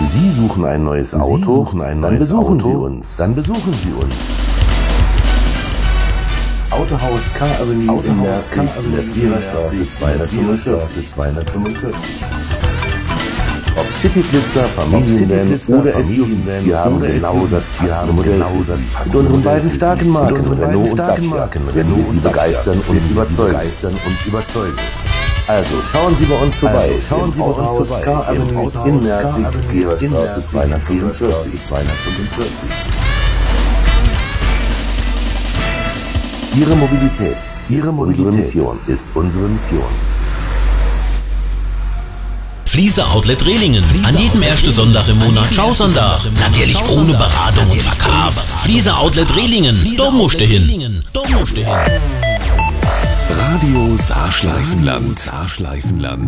Sie suchen ein neues Auto? Dann besuchen Sie uns. Autohaus K Avenue in Merzig in der Trierer Straße 245. Ob Cityflitzer, Familienvan oder SUV, wir haben genau das passende Modell für Sie. Mit unseren beiden starken Marken Renault und Dacia werden wir Sie begeistern und überzeugen. Also schauen Sie bei uns vorbei. Autohaus K Avenue in Merzig, Trierer Straße 245. Ihre Mobilität ist unsere Mission. Fliese Outlet Rehlingen. An jedem ersten Sonntag im Monat Schausonntag. Natürlich ohne Beratung und Verkauf. Fliese Outlet Rehlingen. Da musst du hin. Radio Saarschleifenland.